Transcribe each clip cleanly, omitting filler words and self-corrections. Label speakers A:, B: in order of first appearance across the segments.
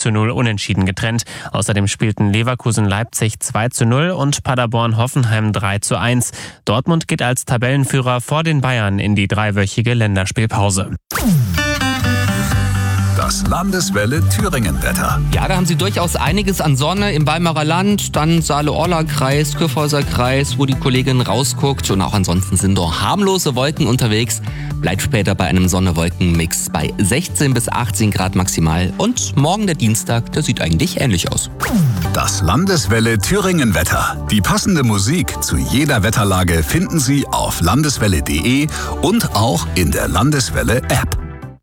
A: 0:0 unentschieden getrennt. Außerdem spielten Leverkusen-Leipzig 2:0 und Paderborn-Hoffenheim 3:1. Dortmund geht als Tabellenführer vor den Bayern in die 3-wöchige Länderspielpause.
B: Das Landeswelle-Thüringen-Wetter.
C: Ja, da haben Sie durchaus einiges an Sonne im Weimarer Land, dann Saale-Orla-Kreis, Kyffhäuser-Kreis, wo die Kollegin rausguckt. Und auch ansonsten sind doch harmlose Wolken unterwegs. Bleibt später bei einem Sonne-Wolken-Mix bei 16 bis 18 Grad maximal. Und morgen der Dienstag, der sieht eigentlich ähnlich aus.
B: Das Landeswelle-Thüringen-Wetter. Die passende Musik zu jeder Wetterlage finden Sie auf landeswelle.de und auch in der Landeswelle-App.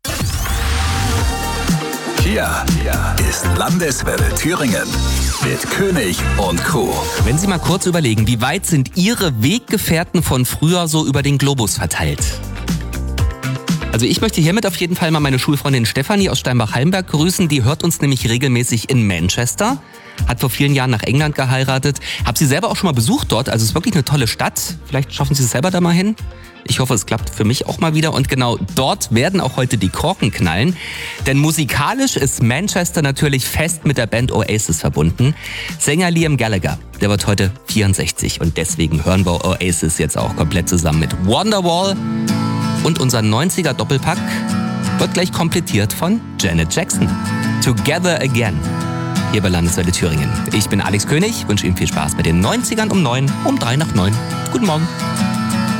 B: Hier ist Landeswelle Thüringen mit König und Co.
C: Wenn Sie mal kurz überlegen, wie weit sind Ihre Weggefährten von früher so über den Globus verteilt? Also ich möchte hiermit auf jeden Fall mal meine Schulfreundin Stefanie aus Steinbach-Hallenberg grüßen. Die hört uns nämlich regelmäßig in Manchester. Hat vor vielen Jahren nach England geheiratet. Hab sie selber auch schon mal besucht dort. Also es ist wirklich eine tolle Stadt. Vielleicht schaffen Sie es selber da mal hin. Ich hoffe, es klappt für mich auch mal wieder. Und genau dort werden auch heute die Korken knallen. Denn musikalisch ist Manchester natürlich fest mit der Band Oasis verbunden. Sänger Liam Gallagher, der wird heute 64. Und deswegen hören wir Oasis jetzt auch komplett zusammen mit Wonderwall. Und unser 90er Doppelpack wird gleich komplettiert von Janet Jackson. Together Again. Hier bei Landeswelle Thüringen. Ich bin Alex König, wünsche Ihnen viel Spaß mit den 90ern um 9, um 3 nach 9. Guten Morgen.